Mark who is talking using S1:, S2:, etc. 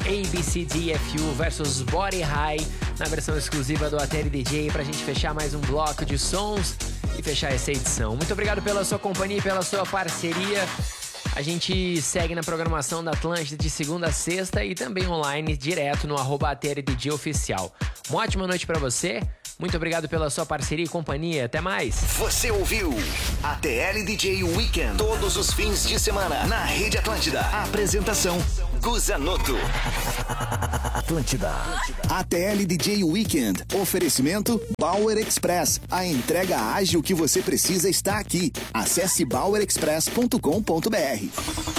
S1: ABCDFU versus Body High na versão exclusiva do ATL DJ pra gente fechar mais um bloco de sons e fechar essa edição. Muito obrigado pela sua companhia e pela sua parceria. A gente segue na programação da Atlântida de segunda a sexta e também online direto no @ATLDJ oficial. Uma ótima noite pra você. Muito obrigado pela sua parceria e companhia. Até mais.
S2: Você ouviu ATL DJ Weekend. Todos os fins de semana na Rede Atlântida. Apresentação Guzanoto. Atlântida. ATL DJ Weekend. Oferecimento Bauer Express. A entrega ágil que você precisa está aqui. Acesse bauerexpress.com.br.